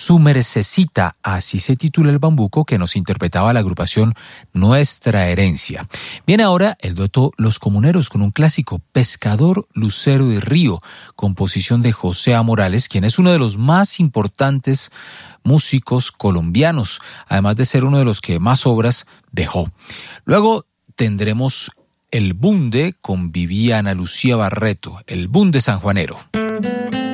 Su Mercecita, así se titula el bambuco que nos interpretaba la agrupación Nuestra Herencia. Viene ahora el dueto Los Comuneros con un clásico, Pescador, Lucero y Río, composición de José A. Morales, quien es uno de los más importantes músicos colombianos, además de ser uno de los que más obras dejó. Luego tendremos El Bunde con Viviana Lucía Barreto, el Bunde sanjuanero.